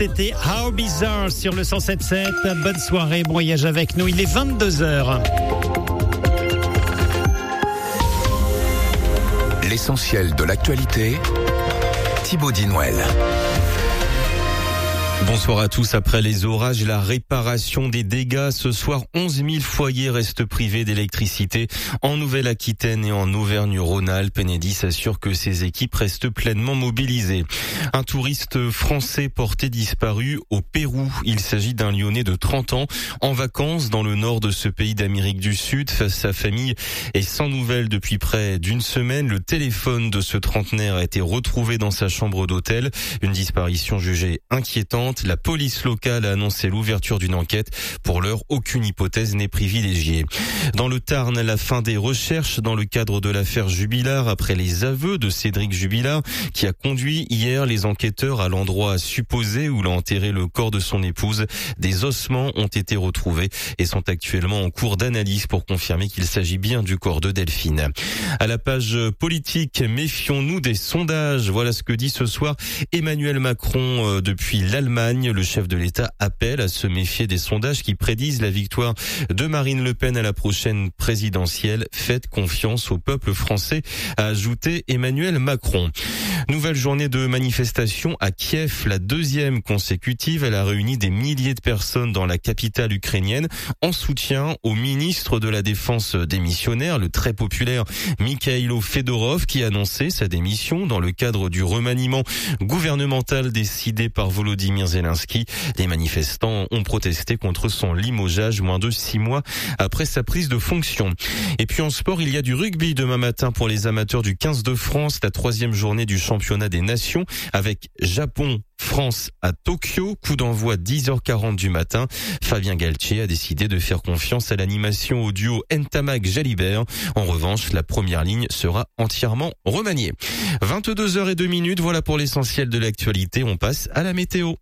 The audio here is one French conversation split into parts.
c'était How Bizarre sur le 107.7. Bonne soirée, bon voyage avec nous. Il est 22h. L'essentiel de l'actualité, Thibaut Dinouel. Bonsoir à tous. Après les orages et la réparation des dégâts, ce soir, 11 000 foyers restent privés d'électricité en Nouvelle-Aquitaine et en Auvergne-Rhône-Alpes. Enedis assure que ses équipes restent pleinement mobilisées. Un touriste français porté disparu au Pérou. Il s'agit d'un Lyonnais de 30 ans en vacances dans le nord de ce pays d'Amérique du Sud. Sa famille est sans nouvelles depuis près d'une semaine. Le téléphone de ce trentenaire a été retrouvé dans sa chambre d'hôtel. Une disparition jugée inquiétante. La police locale a annoncé l'ouverture d'une enquête. Pour l'heure, aucune hypothèse n'est privilégiée. Dans le Tarn, la fin des recherches dans le cadre de l'affaire Jubilard après les aveux de Cédric Jubilard qui a conduit hier les enquêteurs à l'endroit supposé où l'a enterré le corps de son épouse. Des ossements ont été retrouvés et sont actuellement en cours d'analyse pour confirmer qu'il s'agit bien du corps de Delphine. À la page politique, méfions-nous des sondages. Voilà ce que dit ce soir Emmanuel Macron depuis l'Allemagne. Le chef de l'État appelle à se méfier des sondages qui prédisent la victoire de Marine Le Pen à la prochaine présidentielle. Faites confiance au peuple français, a ajouté Emmanuel Macron. Nouvelle journée de manifestation à Kiev, la deuxième consécutive. Elle a réuni des milliers de personnes dans la capitale ukrainienne en soutien au ministre de la Défense démissionnaire, le très populaire Mikhailo Fedorov, qui a annoncé sa démission dans le cadre du remaniement gouvernemental décidé par Volodymyr Zelensky. Les manifestants ont protesté contre son limogeage moins de 6 mois après sa prise de fonction. Et puis en sport, il y a du rugby demain matin pour les amateurs du 15 de France, la 3e journée du championnat des nations avec Japon-France à Tokyo, coup d'envoi 10h40 du matin. Fabien Galtier a décidé de faire confiance à l'animation au duo Ntamak-Jalibert. En revanche, la première ligne sera entièrement remaniée. 22h02, voilà pour l'essentiel de l'actualité. On passe à la météo.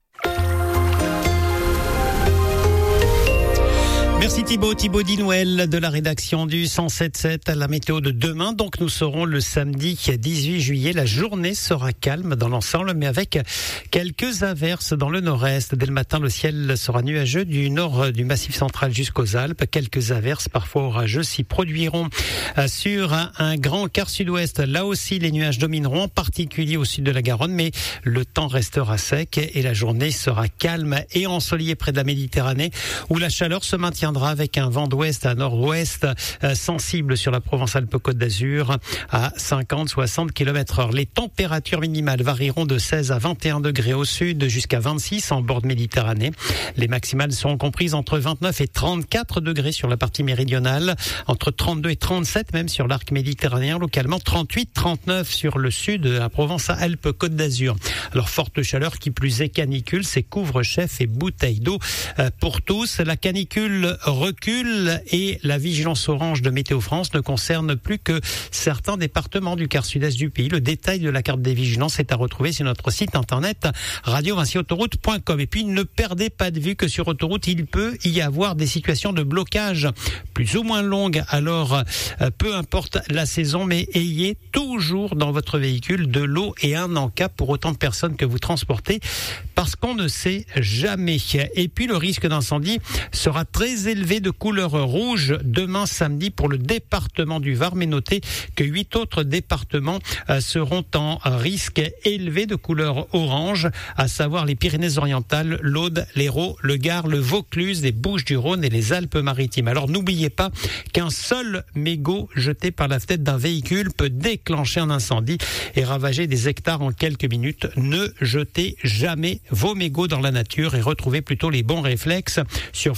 Merci Thibaut Dinouel de la rédaction du 107.7 à la météo de demain. Donc nous serons le samedi 18 juillet. La journée sera calme dans l'ensemble, mais avec quelques averses dans le nord-est. Dès le matin, le ciel sera nuageux du nord du Massif central jusqu'aux Alpes. Quelques averses, parfois orageuses, s'y produiront sur un grand quart sud-ouest. Là aussi, les nuages domineront, en particulier au sud de la Garonne, mais le temps restera sec et la journée sera calme et ensoleillée près de la Méditerranée, où la chaleur se maintiendra avec un vent d'ouest à nord-ouest sensible sur la Provence-Alpes-Côte d'Azur à 50-60 km/h. Les températures minimales varieront de 16 à 21 degrés au sud jusqu'à 26 en bord de Méditerranée. Les maximales seront comprises entre 29 et 34 degrés sur la partie méridionale, entre 32 et 37 même sur l'arc méditerranéen, localement 38-39 sur le sud de la Provence-Alpes-Côte d'Azur. Alors forte chaleur, qui plus est canicule, c'est couvre-chef et bouteilles d'eau pour tous. La canicule recule et la vigilance orange de Météo France ne concerne plus que certains départements du quart sud-est du pays. Le détail de la carte des vigilances est à retrouver sur notre site internet radio-autoroute.com. Et puis ne perdez pas de vue que sur autoroute, il peut y avoir des situations de blocage plus ou moins longues. Alors peu importe la saison, mais ayez toujours dans votre véhicule de l'eau et un en-cap pour autant de personnes que vous transportez, parce qu'on ne sait jamais. Et puis le risque d'incendie sera très élevé de couleur rouge demain samedi pour le département du Var, mais notez que 8 autres départements seront en risque élevé de couleur orange, à savoir les Pyrénées-Orientales, l'Aude, l'Hérault, le Gard, le Vaucluse, les Bouches-du-Rhône et les Alpes-Maritimes. Alors n'oubliez pas qu'un seul mégot jeté par la fenêtre d'un véhicule peut déclencher un incendie et ravager des hectares en quelques minutes. Ne jetez jamais vos mégots dans la nature et retrouvez plutôt les bons réflexes sur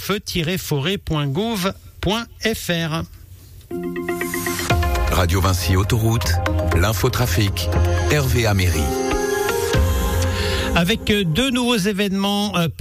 feu-forêt.gouv.fr. Radio Vinci Autoroute, l'infotrafic, Hervé Améry. Avec deux nouveaux événements